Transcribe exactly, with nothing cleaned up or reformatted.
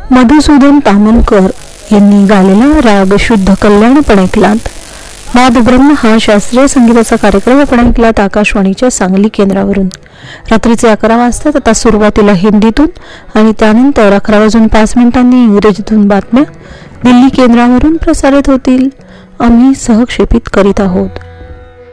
मधुसूदन तामणकर यांनी गायलेला राग शुद्ध कल्याण आपण ऐकलात. नाद ब्रह्म हा शास्त्रीय संगीताचा कार्यक्रम आपण ऐकलात आकाशवाणीच्या सांगली केंद्रावरून. रात्रीचे अकरा वाजतात. आता सुरुवातीला हिंदीतून आणि त्यानंतर अकरा वाजून पाच मिनिटांनी इंग्रजीतून बातम्या दिल्ली केंद्रावरून प्रसारित होतील. आम्ही सहक्षेपित करीत आहोत.